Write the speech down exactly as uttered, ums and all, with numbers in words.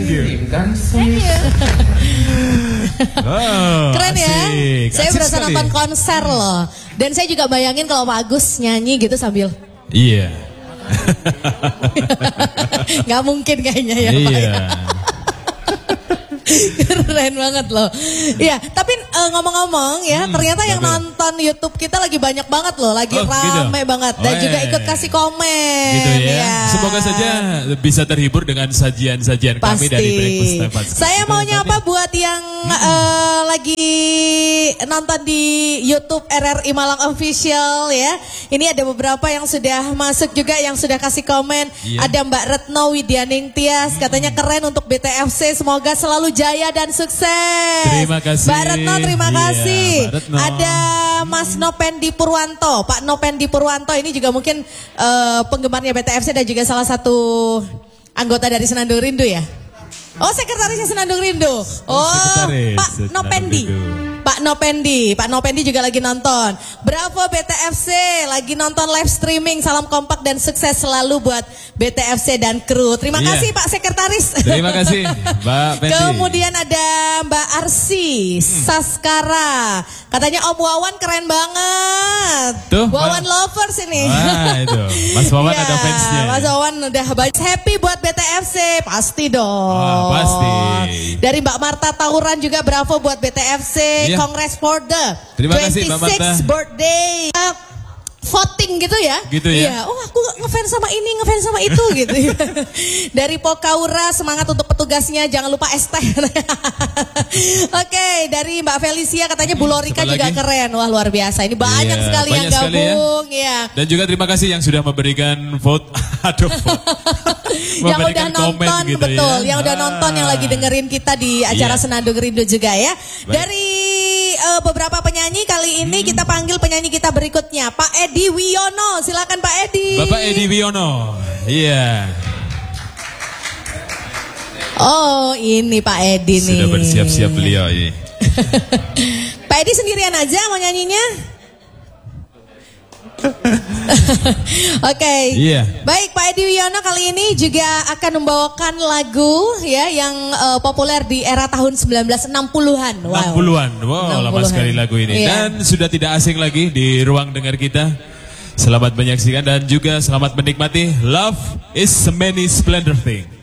Thank you. Thank you. Oh, keren ya. asik. Saya Asik berasa sekali. nonton konser loh. Dan saya juga bayangin kalau Pak Agus nyanyi gitu sambil. Iya. Gak mungkin kayaknya ya Pak. Iya. Keren banget loh. Iya, tapi uh, ngomong-ngomong ya, hmm, ternyata yang betul. nonton YouTube kita lagi banyak banget loh, lagi oh, rame gitu. banget dan Weh. juga ikut kasih komen. Gitu ya. Ya. Semoga saja bisa terhibur dengan sajian-sajian kami dari Breakfast Time Fast. Saya mau nyapa buat yang hmm. uh, lagi nonton di YouTube R R I Malang Official ya. Ini ada beberapa yang sudah masuk juga, yang sudah kasih komen. Yeah. Ada Mbak Retno Widyaning Tias, katanya keren untuk B T F C, semoga selalu jaya dan sukses. Terima kasih. Mbak Retno, terima iya, kasih. Retno. Ada Mas Nopendi Purwanto, Pak Nopendi Purwanto ini juga mungkin uh, penggemarnya B T F C dan juga salah satu anggota dari Senandung Rindu ya. Oh, sekretarisnya Senandung Rindu. Oh, Pak Nopendi. Pak Nopendi, Pak Nopendi juga lagi nonton. Bravo B T F C, lagi nonton live streaming. Salam kompak dan sukses selalu buat B T F C dan kru. Terima yeah. kasih Pak Sekretaris. Terima kasih Mbak Pendi. Kemudian ada Mbak Arsi hmm. Saskara. Katanya Om Wawan keren banget. Tuh, Wawan Ma lovers ini. Wah itu, Mas Wawan ya, ada fansnya. Mas Wawan udah banyak. Happy buat B T F C, pasti dong. Wah, pasti. Dari Mbak Marta Tauran juga bravo buat B T F C. Yeah. Congrats for the Terima kasih, Mbak Marta. twenty-sixth birthday. Uh, voting gitu ya. Gitu ya. Iya, oh aku ngefans sama ini, ngefans sama itu gitu. Dari Pokaura, semangat untuk petugasnya, jangan lupa es teh. Oke, okay, dari Mbak Felicia katanya Bu Lorika juga lagi? Keren. Wah, luar biasa. Ini banyak yeah, sekali banyak yang gabung ya. ya. Dan juga terima kasih yang sudah memberikan vote. Aduh, vote. Yang udah nonton, gitu betul. Ya. Yang udah ah. nonton, yang lagi dengerin kita di acara yeah. Senandung Rindu juga ya. Baik. Dari uh, beberapa penyanyi kali ini hmm. kita panggil penyanyi kita berikutnya, Pak Edi Wiono. Silakan Pak Edi. Bapak Edi Wiono. Iya. Oh, ini Pak Edi nih. Sudah bersiap-siap beliau ini. Pak Edi sendirian aja mau nyanyinya? Oke, okay. yeah. Baik Pak Edi Wiono kali ini juga akan membawakan lagu ya yang uh, populer di era tahun sembilan belas enam puluhan. Wow. enam puluhan, wow lama sekali lagu ini. Yeah. Dan sudah tidak asing lagi di ruang dengar kita. Selamat menyaksikan dan juga selamat menikmati Love is a Many Splendor Thing.